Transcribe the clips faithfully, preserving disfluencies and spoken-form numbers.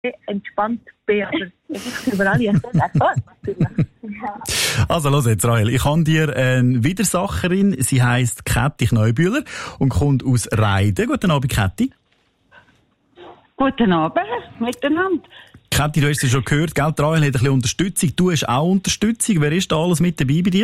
entspannt bin, aber einfach über alle Erfahrungen natürlich. Also, los jetzt, Rahel. Ich habe dir eine Widersacherin. Sie heisst Käthi Kneubühler und kommt aus Reiden. Guten Abend, Käthi. Guten Abend miteinander. Käthi, du hast es schon gehört, gell? Rahel hat ein bisschen Unterstützung. Du hast auch Unterstützung. Wer ist da alles mit dabei bei dir?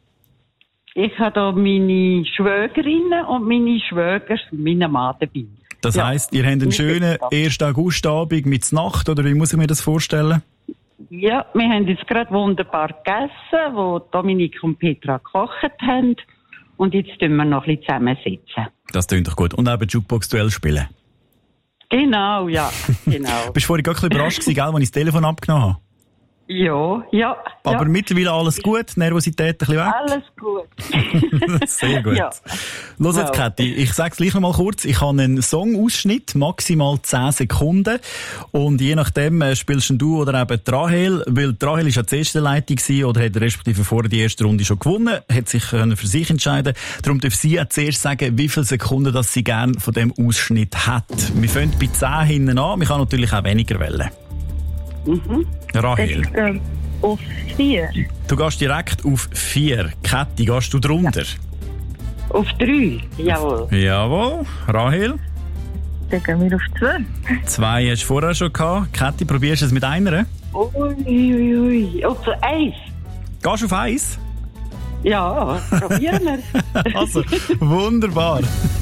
Ich habe da meine Schwägerinnen und meine Schwäger, meinen Mann dabei. Das ja. heisst, ihr habt einen schönen ersten Augustabend mit Nacht, oder wie muss ich mir das vorstellen? Ja, wir haben jetzt gerade wunderbar gegessen, wo Dominik und Petra gekocht haben. Und jetzt tun wir noch ein bisschen zusammensitzen. Das klingt doch gut. Und eben Jukebox-Duell spielen. Genau, ja, genau. Bist du vorhin gar ein bisschen überrascht gewesen, gell, als ich das Telefon abgenommen habe? Ja, ja. Aber ja. mittlerweile alles gut, Nervosität ein bisschen weg? Alles gut. Sehr gut. Ja. Los jetzt, Käthi, ich sage es gleich noch mal kurz. Ich habe einen Songausschnitt, maximal zehn Sekunden. Und je nachdem äh, spielst du oder eben die Rahel, weil die Rahel ist ja die erste Leitung gewesen, oder hat respektive vorher die erste Runde schon gewonnen, hat sich äh, für sich entscheiden. Darum darf sie auch zuerst sagen, wie viele Sekunden dass sie gerne von dem Ausschnitt hat. Wir fangen bei zehn hinten an, man kann natürlich auch weniger wählen. Mhm. Rahel. Ich gehe auf vier. Du gehst direkt auf vier. Käthi, gehst du drunter? Ja. Auf drei, jawohl. Jawohl. Rahel? Dann gehen wir auf zwei. Zwei hast du vorher schon gehabt. Käthi, probierst du es mit einer? Ui, ui, ui. Auf eins. Gehst du auf eins? Ja, probieren wir. Also, wunderbar.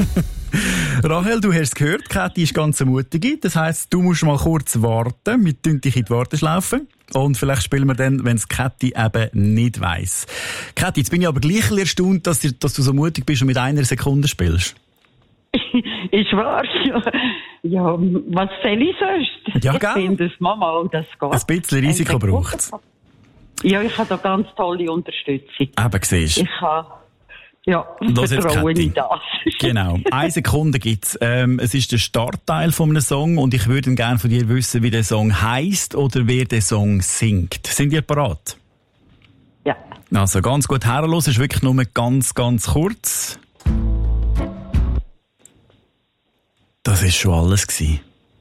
Rahel, du hast es gehört, Käthi ist ganz eine mutige. Das heisst, du musst mal kurz warten. Wir tun dich in die Warteschlaufe. Und vielleicht spielen wir dann, wenn es Käthi eben nicht weiss. Käthi, jetzt bin ich aber gleich erstaunt, dass, dass du so mutig bist und mit einer Sekunde spielst. Ist wahr, ja. Ja, was soll ich sonst? Ja, ich gell? finde, das Mama, das geht. Ein bisschen Risiko braucht es. Ja, ich habe da ganz tolle Unterstützung. Eben, siehst du. Ich habe, ja, Los jetzt, Vertrauen Käthi. in das. Genau. Eine Sekunde gibt's. Ähm, es ist der Startteil von einem Song und ich würde gerne von dir wissen, wie der Song heisst oder wer der Song singt. Sind ihr bereit? Ja. Also ganz gut herhören, ist wirklich nur ganz, ganz kurz. Das ist schon alles gewesen.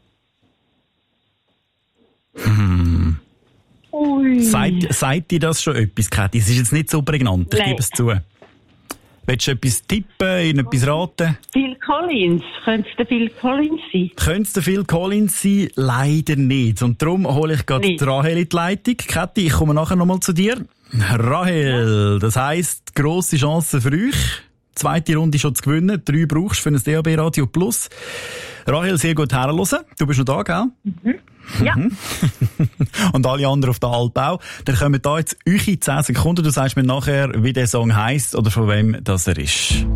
Hm. Ui. Seid, seid ihr das schon etwas, Käthi? Es ist jetzt nicht so prägnant, ich Nein. gebe es zu. Willst du etwas tippen, in etwas raten? Phil Collins. Könnte es der Phil Collins sein? Könnte es der Phil Collins sein? Leider nicht. Und darum hole ich gerade Nicht. die Rahel in die Leitung. Käthi, ich komme nachher nochmal zu dir. Rahel, das heisst, grosse Chance für euch. Zweite Runde schon zu gewinnen. Drei brauchst du für ein D A B Radio Plus. Rahel, sehr gut herhören. Du bist noch da, gell? Mhm. Ja. Mhm. Und alle anderen auf der Alp auch. Dann kommen da jetzt eure zehn Sekunden. Du sagst mir nachher, wie der Song heisst oder von wem das er ist.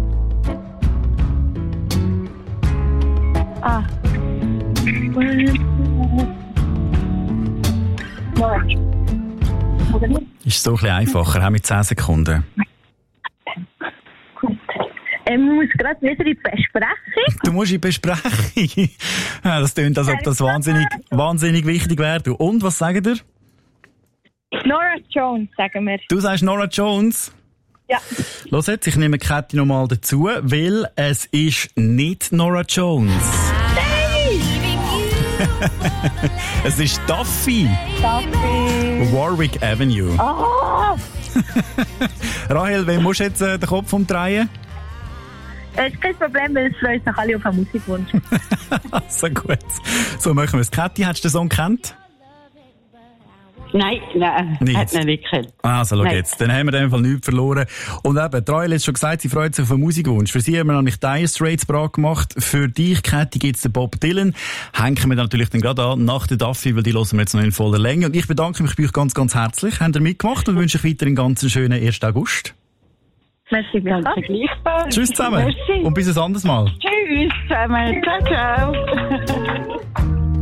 Ah. Oder nicht? Ist so ein bisschen einfacher, auch mit zehn Sekunden. Gut. Ähm, ich muss gerade wieder in die Besprechung. Du musst in die Besprechung. Ja, das klingt, als ob das wahnsinnig, wahnsinnig wichtig wäre. Du. Und, was sagt ihr? Nora Jones, sagen wir. Du sagst Nora Jones? Ja. Los jetzt, ich nehme Käthi nochmal dazu, weil es ist nicht Nora Jones. Hey! Es ist Duffy. Duffy. Warwick Avenue. Ah! Rahel, wem musst du jetzt äh, den Kopf umdrehen? Es ist kein Problem, weil es freut sich alle auf einen Musikwunsch. So gut. So machen wir es. Käthi, hast du den Song gekannt? Nein, nein, Nicht. hat ihn nicht gekannt. Also, schau Nein. jetzt. Dann haben wir in dem Fall nichts verloren. Und eben, die Rahel hat schon gesagt, sie freut sich auf einen Musikwunsch. Für sie haben wir nämlich Dire Straits bereit gemacht. Für dich, Käthi, gibt's den Bob Dylan. Hängen wir natürlich dann gerade an, nach der Duffy, weil die hören wir jetzt noch in voller Länge. Und ich bedanke mich bei euch ganz, ganz herzlich. Habt ihr mitgemacht und wünsche euch weiter einen ganz schönen ersten August. Merci, Danke Bianca. gleichfalls. Tschüss zusammen. Merci. Und bis ein anderes Mal. Tschüss zusammen. Ciao, ciao.